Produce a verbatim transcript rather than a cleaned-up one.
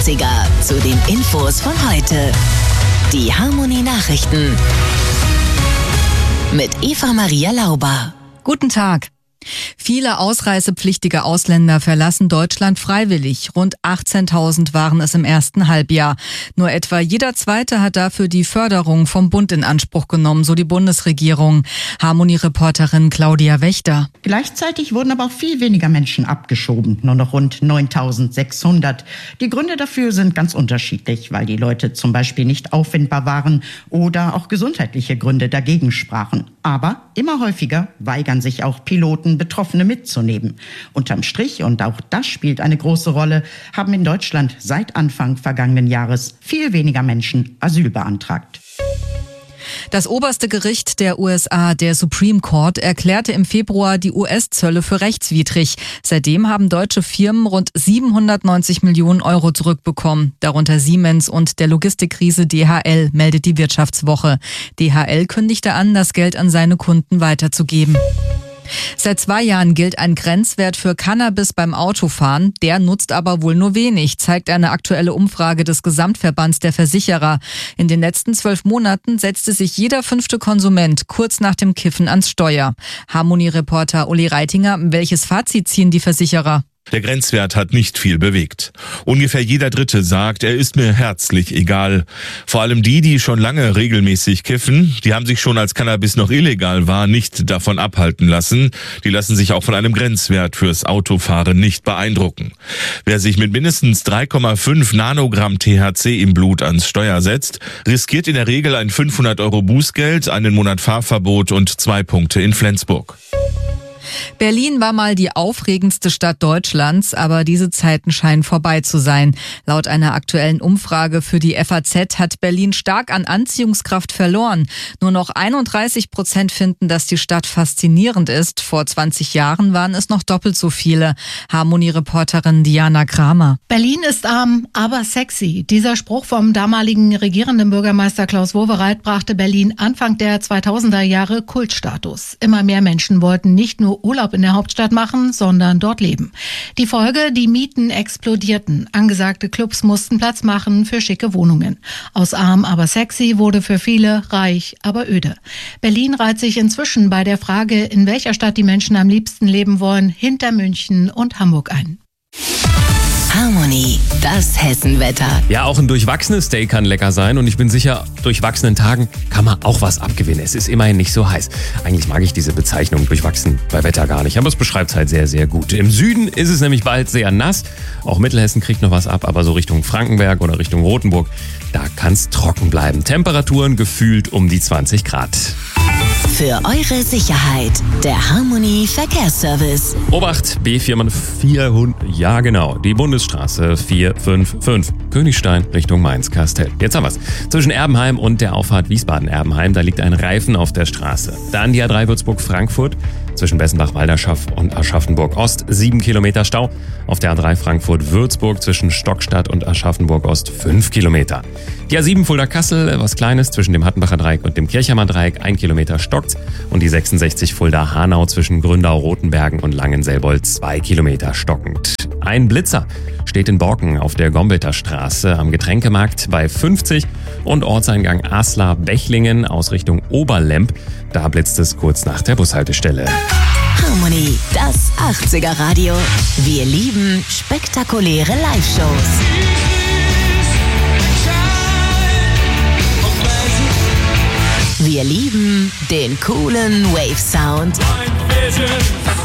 achtziger zu den Infos von heute. Die Harmonie-Nachrichten mit Eva-Maria Lauber. Guten Tag. Viele ausreisepflichtige Ausländer verlassen Deutschland freiwillig. Rund achtzehntausend waren es im ersten Halbjahr. Nur etwa jeder Zweite hat dafür die Förderung vom Bund in Anspruch genommen, so die Bundesregierung. Harmonie-Reporterin Claudia Wächter. Gleichzeitig wurden aber auch viel weniger Menschen abgeschoben, nur noch rund neuntausendsechshundert. Die Gründe dafür sind ganz unterschiedlich, weil die Leute zum Beispiel nicht auffindbar waren oder auch gesundheitliche Gründe dagegen sprachen. Aber immer häufiger weigern sich auch Piloten, Betroffene mitzunehmen. Unterm Strich, und auch das spielt eine große Rolle, haben in Deutschland seit Anfang vergangenen Jahres viel weniger Menschen Asyl beantragt. Das oberste Gericht der U S A, der Supreme Court, erklärte im Februar die U S-Zölle für rechtswidrig. Seitdem haben deutsche Firmen rund siebenhundertneunzig Millionen Euro zurückbekommen, darunter Siemens und der Logistikriese D H L, meldet die Wirtschaftswoche. D H L kündigte an, das Geld an seine Kunden weiterzugeben. Seit zwei Jahren gilt ein Grenzwert für Cannabis beim Autofahren. Der nutzt aber wohl nur wenig, zeigt eine aktuelle Umfrage des Gesamtverbands der Versicherer. In den letzten zwölf Monaten setzte sich jeder fünfte Konsument kurz nach dem Kiffen ans Steuer. Harmonie-Reporter Uli Reitinger, welches Fazit ziehen die Versicherer? Der Grenzwert hat nicht viel bewegt. Ungefähr jeder Dritte sagt, er ist mir herzlich egal. Vor allem die, die schon lange regelmäßig kiffen, die haben sich schon, als Cannabis noch illegal war, nicht davon abhalten lassen. Die lassen sich auch von einem Grenzwert fürs Autofahren nicht beeindrucken. Wer sich mit mindestens drei Komma fünf Nanogramm T H C im Blut ans Steuer setzt, riskiert in der Regel ein fünfhundert Euro Bußgeld, einen Monat Fahrverbot und zwei Punkte in Flensburg. Berlin war mal die aufregendste Stadt Deutschlands, aber diese Zeiten scheinen vorbei zu sein. Laut einer aktuellen Umfrage für die F A Z hat Berlin stark an Anziehungskraft verloren. Nur noch einunddreißig Prozent finden, dass die Stadt faszinierend ist. Vor zwanzig Jahren waren es noch doppelt so viele. Harmonie-Reporterin Diana Kramer. Berlin ist arm, aber sexy. Dieser Spruch vom damaligen regierenden Bürgermeister Klaus Wowereit brachte Berlin Anfang der zweitausender Jahre Kultstatus. Immer mehr Menschen wollten nicht nur Urlaub in der Hauptstadt machen, sondern dort leben. Die Folge, die Mieten explodierten. Angesagte Clubs mussten Platz machen für schicke Wohnungen. Aus arm, aber sexy wurde für viele reich, aber öde. Berlin reiht sich inzwischen bei der Frage, in welcher Stadt die Menschen am liebsten leben wollen, hinter München und Hamburg ein. Harmonie, das Hessenwetter. Ja, auch ein durchwachsenes Day kann lecker sein und ich bin sicher, durchwachsenen Tagen kann man auch was abgewinnen. Es ist immerhin nicht so heiß. Eigentlich mag ich diese Bezeichnung durchwachsen bei Wetter gar nicht, aber es beschreibt es halt sehr, sehr gut. Im Süden ist es nämlich bald sehr nass. Auch Mittelhessen kriegt noch was ab, aber so Richtung Frankenberg oder Richtung Rothenburg, da kann es trocken bleiben. Temperaturen gefühlt um die zwanzig Grad. Für eure Sicherheit, der Harmonie Verkehrsservice. Obacht, B vierhundert, ja genau, die Bundesstraße vier fünf fünf, Königstein Richtung Mainz-Kastel. Jetzt haben wir's. Zwischen Erbenheim und der Auffahrt Wiesbaden-Erbenheim, da liegt ein Reifen auf der Straße. Dann die A drei Würzburg-Frankfurt, zwischen Bessenbach-Walderschaff und Aschaffenburg-Ost, sieben Kilometer Stau. Auf der A drei Frankfurt-Würzburg zwischen Stockstadt und Aschaffenburg-Ost, fünf Kilometer. Die A sieben Fulda-Kassel, was Kleines, zwischen dem Hattenbacher Dreieck und dem Kirchheimer Dreieck, ein Kilometer stockt's. Und die sechsundsechzig Fulda-Hanau zwischen Gründau-Rotenbergen und Langenselbold, zwei Kilometer stockend. Ein Blitzer steht in Borken auf der Gombeter Straße am Getränkemarkt bei fünfzig und Ortseingang Aslar-Bechlingen aus Richtung Oberlemp. Da blitzt es kurz nach der Bushaltestelle. Harmonie, das achtziger Radio. Wir lieben spektakuläre Live-Shows. Wir lieben den coolen Wave-Sound.